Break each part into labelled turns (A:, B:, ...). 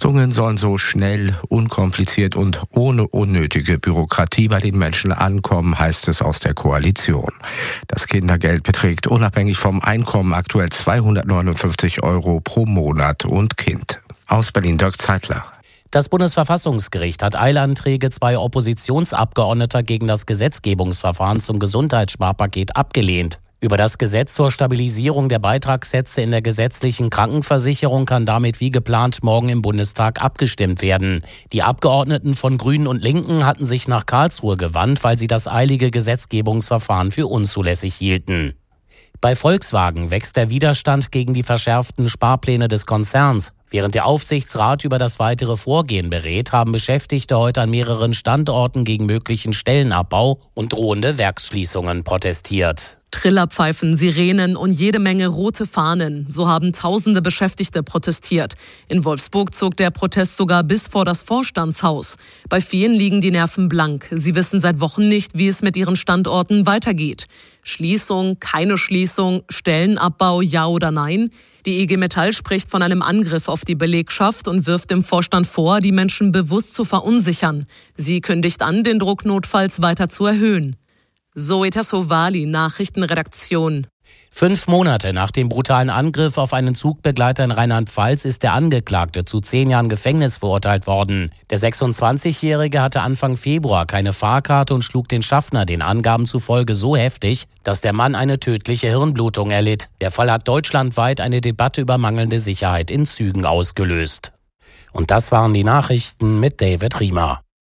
A: Entlastungen sollen so schnell, unkompliziert und ohne unnötige Bürokratie bei den Menschen ankommen, heißt es aus der Koalition. Das Kindergeld beträgt unabhängig vom Einkommen aktuell 259 € pro Monat und Kind. Aus Berlin, Dirk Zeitler.
B: Das Bundesverfassungsgericht hat Eilanträge 2 Oppositionsabgeordneter gegen das Gesetzgebungsverfahren zum Gesundheitssparpaket abgelehnt. Über das Gesetz zur Stabilisierung der Beitragssätze in der gesetzlichen Krankenversicherung kann damit wie geplant morgen im Bundestag abgestimmt werden. Die Abgeordneten von Grünen und Linken hatten sich nach Karlsruhe gewandt, weil sie das eilige Gesetzgebungsverfahren für unzulässig hielten. Bei Volkswagen wächst der Widerstand gegen die verschärften Sparpläne des Konzerns. Während der Aufsichtsrat über das weitere Vorgehen berät, haben Beschäftigte heute an mehreren Standorten gegen möglichen Stellenabbau und drohende Werksschließungen protestiert.
C: Trillerpfeifen, Sirenen und jede Menge rote Fahnen. So haben tausende Beschäftigte protestiert. In Wolfsburg zog der Protest sogar bis vor das Vorstandshaus. Bei vielen liegen die Nerven blank. Sie wissen seit Wochen nicht, wie es mit ihren Standorten weitergeht. Schließung, keine Schließung, Stellenabbau, ja oder nein? Die IG Metall spricht von einem Angriff auf die Belegschaft und wirft dem Vorstand vor, die Menschen bewusst zu verunsichern. Sie kündigt an, den Druck notfalls weiter zu erhöhen. Zoe Tassovali, Nachrichtenredaktion.
B: 5 Monate nach dem brutalen Angriff auf einen Zugbegleiter in Rheinland-Pfalz ist der Angeklagte zu 10 Jahren Gefängnis verurteilt worden. Der 26-Jährige hatte Anfang Februar keine Fahrkarte und schlug den Schaffner den Angaben zufolge so heftig, dass der Mann eine tödliche Hirnblutung erlitt. Der Fall hat deutschlandweit eine Debatte über mangelnde Sicherheit in Zügen ausgelöst. Und das waren die Nachrichten mit David Riemer.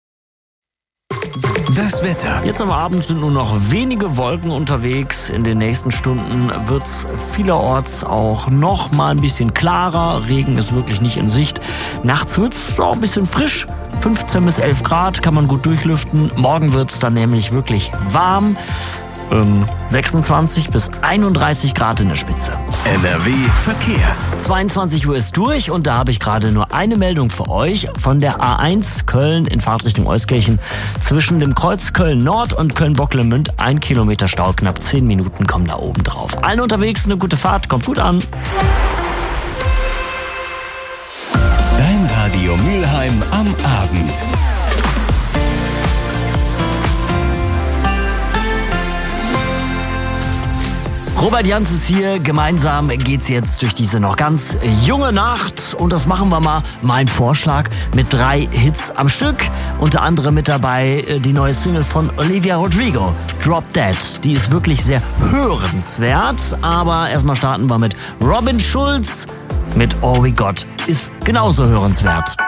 D: Das Wetter. Jetzt am Abend sind nur noch wenige Wolken unterwegs. In den nächsten Stunden wird es vielerorts auch noch mal ein bisschen klarer. Regen ist wirklich nicht in Sicht. Nachts wird es auch ein bisschen frisch. 15 bis 11 Grad kann man gut durchlüften. Morgen wird es dann nämlich wirklich warm. 26 bis 31 Grad in der Spitze.
E: NRW Verkehr.
D: 22 Uhr ist durch und da habe ich gerade nur eine Meldung für euch. Von der A1 Köln in Fahrtrichtung Euskirchen zwischen dem Kreuz Köln Nord und Köln-Bocklemünd 1 Kilometer Stau, knapp 10 Minuten kommen da oben drauf. Allen unterwegs eine gute Fahrt, kommt gut an.
E: Dein Radio Mülheim am Abend.
D: Robert Jans ist hier, gemeinsam geht's jetzt durch diese noch ganz junge Nacht und das machen wir mal, mein Vorschlag, mit 3 Hits am Stück. Unter anderem mit dabei die neue Single von Olivia Rodrigo, Drop Dead. Die ist wirklich sehr hörenswert, aber erstmal starten wir mit Robin Schulz mit All We Got, ist genauso hörenswert.